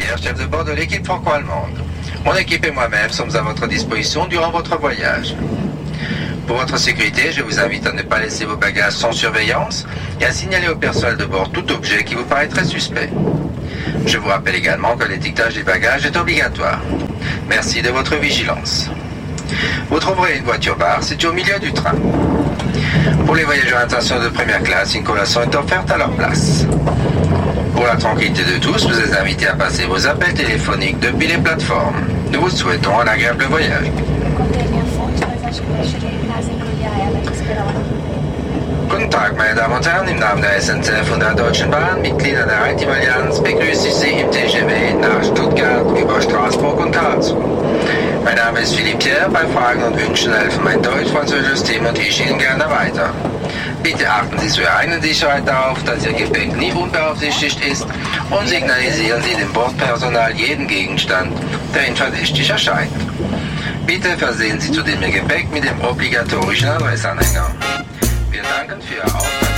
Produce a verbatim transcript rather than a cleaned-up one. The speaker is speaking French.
chef de bord de l'équipe franco-allemande. Mon équipe et moi-même sommes à votre disposition durant votre voyage. Pour votre sécurité, je vous invite à ne pas laisser vos bagages sans surveillance et à signaler au personnel de bord tout objet qui vous paraîtrait suspect. Je vous rappelle également que l'étiquetage des bagages est obligatoire. Merci de votre vigilance. Vous trouverez une voiture-bar située au milieu du train. Pour les voyageurs internationaux de première classe, une collation est offerte à leur place. Pour la tranquillité de tous, vous êtes invités à passer vos appels téléphoniques depuis les plateformes. Nous vous souhaitons un agréable voyage. Guten Tag, meine Damen und Herren, im Namen der S N C F und der Deutschen Bahn, Mitglieder der Rheinteam-Allianz, begrüße ich Sie im T G V nach Stuttgart über Straßburg und Karlsruhe. Mein Name ist Philippe Pierre, bei Fragen und Wünschen helfen mein deutsch-französisches Team und ich Ihnen gerne weiter. Bitte achten Sie zur eigenen Sicherheit darauf, dass Ihr Gepäck nie unbeaufsichtigt ist und signalisieren Sie dem Bordpersonal jeden Gegenstand, der Ihnen verdächtig erscheint. Bitte versehen Sie zudem Ihr Gepäck mit dem obligatorischen Adressanhänger. Wir danken für Ihr Aufmerksamkeit.